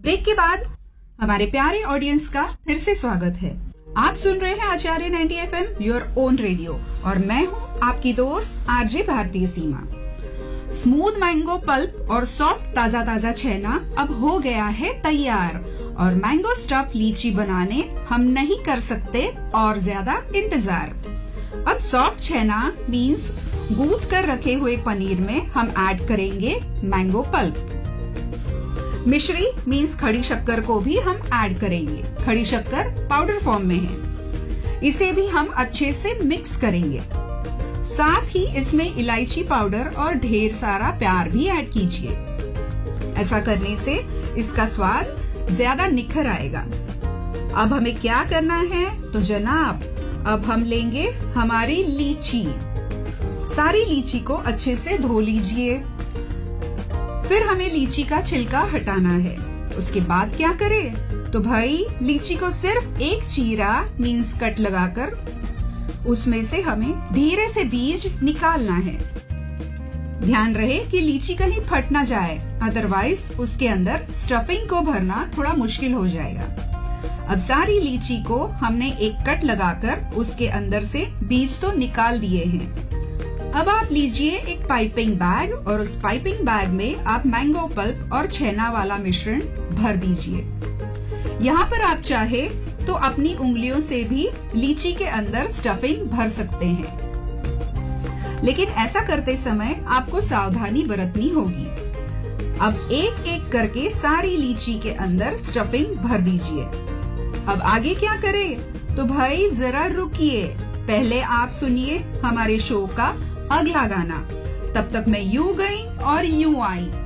Break के बाद हमारे प्यारे ऑडियंस का फिर से स्वागत है। आप सुन रहे हैं आचार्य 90 FM योर ओन रेडियो और मैं हूं आपकी दोस्त आरजे भारतीय सीमा। स्मूथ मैंगो पल्प और सॉफ्ट ताजा ताजा छेना अब हो गया है तैयार और मैंगो स्टफ लीची बनाने हम नहीं कर सकते और ज्यादा इंतजार। अब सॉफ्ट छेना मीन्स गूंथ कर रखे हुए पनीर में हम ऐड करेंगे मैंगो पल्प। मिश्री मीन्स खड़ी शक्कर को भी हम ऐड करेंगे। खड़ी शक्कर पाउडर फॉर्म में है, इसे भी हम अच्छे से मिक्स करेंगे। साथ ही इसमें इलायची पाउडर और ढेर सारा प्यार भी ऐड कीजिए। ऐसा करने से इसका स्वाद ज्यादा निखर आएगा। अब हमें क्या करना है तो जनाब, अब हम लेंगे हमारी लीची। सारी लीची को अच्छे से धो लीजिए। फिर हमें लीची का छिलका हटाना है। उसके बाद क्या करें तो भाई लीची को सिर्फ एक चीरा मीन्स कट लगाकर उसमें से हमें धीरे से बीज निकालना है। ध्यान रहे कि लीची कहीं फट ना जाए, अदरवाइज उसके अंदर स्टफिंग को भरना थोड़ा मुश्किल हो जाएगा। अब सारी लीची को हमने एक कट लगाकर उसके अंदर से बीज तो निकाल दिए हैं। अब आप लीजिए एक पाइपिंग बैग और उस पाइपिंग बैग में आप मैंगो पल्प और छेना वाला मिश्रण भर दीजिए। यहाँ पर आप चाहे तो अपनी उंगलियों से भी लीची के अंदर स्टफिंग भर सकते हैं, लेकिन ऐसा करते समय आपको सावधानी बरतनी होगी। अब एक एक करके सारी लीची के अंदर स्टफिंग भर दीजिए। अब आगे क्या करें तो भाई जरा रुकिए, पहले आप सुनिए हमारे शो का अगला गाना। तब तक मैं यूं गई और यूं आई।